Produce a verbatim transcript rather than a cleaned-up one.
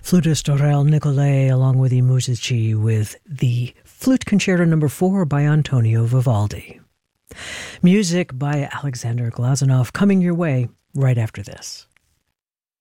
Flutist Aurel Nicolai along with i Musici with the Flute Concerto number four by Antonio Vivaldi. Music by Alexander Glazunov coming your way right after this.